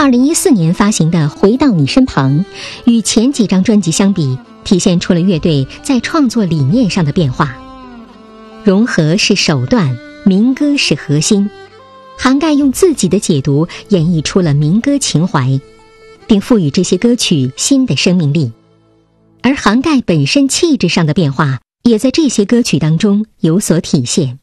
2014年发行的《回到你身旁》与前几张专辑相比，体现出了乐队在创作理念上的变化。融合是手段，民歌是核心。涵盖用自己的解读演绎出了民歌情怀，并赋予这些歌曲新的生命力。而涵盖本身气质上的变化，也在这些歌曲当中有所体现。